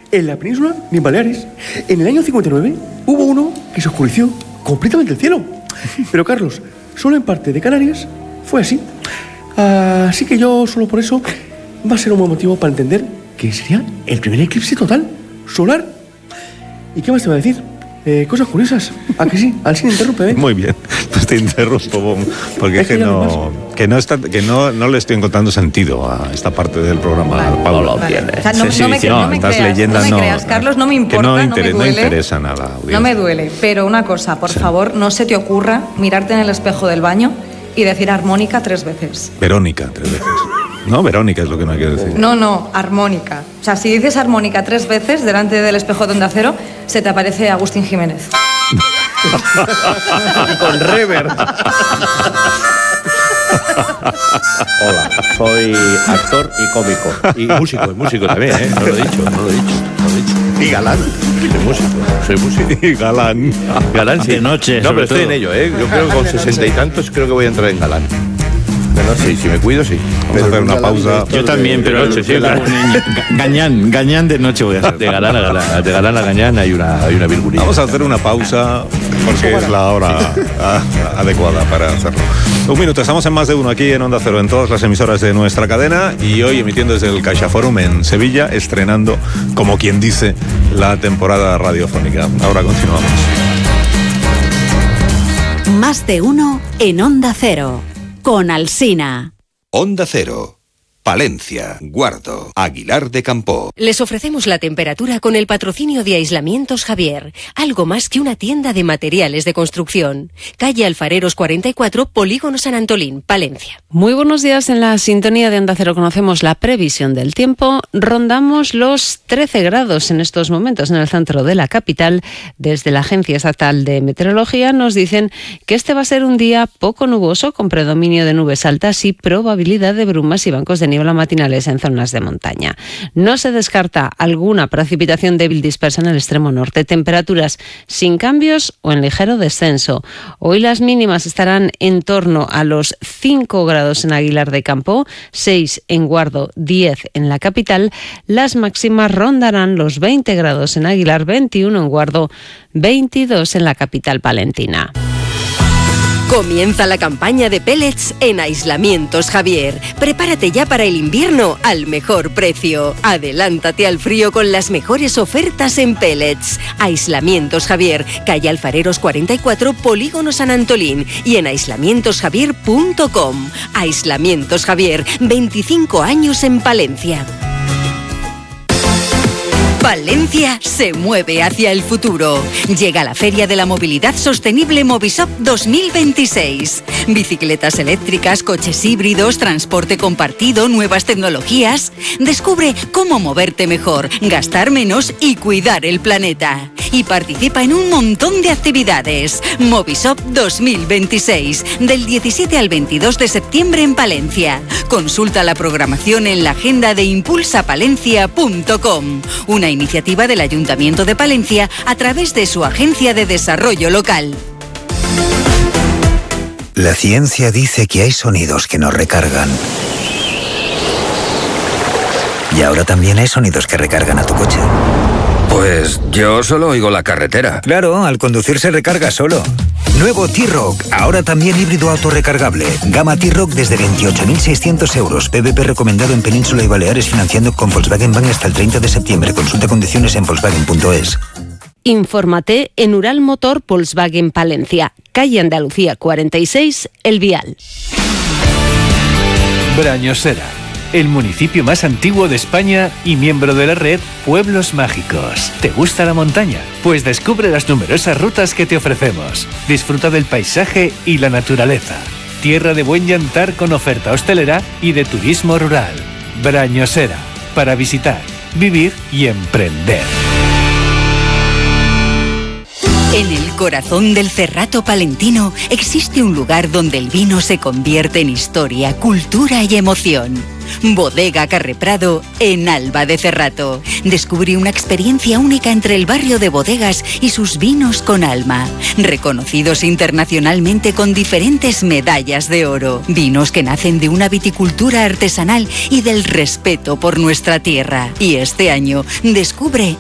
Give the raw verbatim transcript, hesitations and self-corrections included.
en la península ni en Baleares. En el año cincuenta y nueve hubo uno que se oscureció completamente el cielo. Pero, Carlos, solo en parte de Canarias fue así. Así que yo, solo por eso, va a ser un buen motivo para entender que sería el primer eclipse total solar. ¿Y qué más te va a decir? Eh, cosas curiosas. ¿A que sí? Al sin interrumpe, ¿eh? Muy bien, pues te interrumpo, porque es que, no, que, no, está, que no, no le estoy encontrando sentido a esta parte del programa. Vale, Pablo, lo entiendes. Vale. O sea, no, sí, no, me, sí, no, no me estas creas, leyendas no me no, creas, Carlos, no me importa, que no, no inter- me duele. No interesa nada. No me duele, pero una cosa, por sí. favor, no se te ocurra mirarte en el espejo del baño y decir armónica tres veces. Verónica, tres veces. No, Verónica es lo que no hay que decir. No, no, armónica. O sea, si dices armónica tres veces delante del espejo de Onda Cero, se te aparece Agustín Jiménez. Con rever. Hola, soy actor y cómico. Y músico, y músico también, ¿eh? No lo he dicho, no lo he dicho, no lo he dicho. Y galán. Soy músico, soy músico. Y galán. Galán sí. De noche, No, pero sobre estoy todo. en ello, ¿eh? Yo creo que con sesenta y tantos creo que voy a entrar en galán. Pero sí, si me cuido, sí. Vamos a hacer una pausa. Yo también, pero noche, sí, claro. Gañán, gañán de noche voy a ser. De galán a galán, de galán a gañán hay una, hay una virgulina. Vamos a hacer una pausa porque es la hora a- adecuada para hacerlo. Un minuto, estamos en Más de Uno aquí en Onda Cero, en todas las emisoras de nuestra cadena y hoy emitiendo desde el CaixaForum en Sevilla, estrenando, como quien dice, la temporada radiofónica. Ahora continuamos. Más de Uno en Onda Cero, con Alsina. Onda Cero, Palencia, Guardo, Aguilar de Campoo. Les ofrecemos la temperatura con el patrocinio de Aislamientos Javier, algo más que una tienda de materiales de construcción. Calle Alfareros cuarenta y cuatro, Polígono San Antolín, Palencia. Muy buenos días. En la sintonía de Onda Cero conocemos la previsión del tiempo. Rondamos los trece grados en estos momentos en el centro de la capital. Desde la Agencia Estatal de Meteorología nos dicen que este va a ser un día poco nuboso, con predominio de nubes altas y probabilidad de brumas y bancos de niebla matinales en zonas de montaña. No se descarta alguna precipitación débil dispersa en el extremo norte. Temperaturas sin cambios o en ligero descenso. Hoy las mínimas estarán en torno a los cinco grados en Aguilar de Campoo, seis en Guardo, diez en la capital. Las máximas rondarán los veinte grados en Aguilar, veintiuno en Guardo, veintidós en la capital palentina. Comienza la campaña de pellets en Aislamientos Javier. Prepárate ya para el invierno al mejor precio. Adelántate al frío con las mejores ofertas en pellets. Aislamientos Javier, calle Alfareros cuarenta y cuatro, Polígono San Antolín y en aislamientos javier punto com. Aislamientos Javier, veinticinco años en Palencia. Palencia se mueve hacia el futuro. Llega la Feria de la Movilidad Sostenible Movisop dos mil veintiséis. Bicicletas eléctricas, coches híbridos, transporte compartido, nuevas tecnologías. Descubre cómo moverte mejor, gastar menos y cuidar el planeta. Y participa en un montón de actividades. Movisop dos mil veintiséis, del diecisiete al veintidós de septiembre en Palencia. Consulta la programación en la agenda de impulsa palencia punto com. Una iniciativa del Ayuntamiento de Palencia a través de su Agencia de Desarrollo Local. La ciencia dice que hay sonidos que nos recargan. Y ahora también hay sonidos que recargan a tu coche. Pues yo solo oigo la carretera. Claro, al conducir se recarga solo. Nuevo T-Roc, ahora también híbrido autorrecargable. Gama T-Roc desde veintiocho mil seiscientos euros. P V P recomendado en Península y Baleares, financiando con Volkswagen Bank hasta el treinta de septiembre. Consulta condiciones en volkswagen punto es. Infórmate en Ural Motor Volkswagen Palencia, calle Andalucía cuarenta y seis, El Vial. Brañosera, el municipio más antiguo de España y miembro de la red Pueblos Mágicos. ¿Te gusta la montaña? Pues descubre las numerosas rutas que te ofrecemos. Disfruta del paisaje y la naturaleza. Tierra de buen llantar con oferta hostelera y de turismo rural. Brañosera, para visitar, vivir y emprender. En el corazón del Cerrato palentino existe un lugar donde el vino se convierte en historia, cultura y emoción. Bodega Carreprado en Alba de Cerrato. Descubrí una experiencia única entre el barrio de bodegas y sus vinos con alma. Reconocidos internacionalmente con diferentes medallas de oro. Vinos que nacen de una viticultura artesanal y del respeto por nuestra tierra. Y este año descubre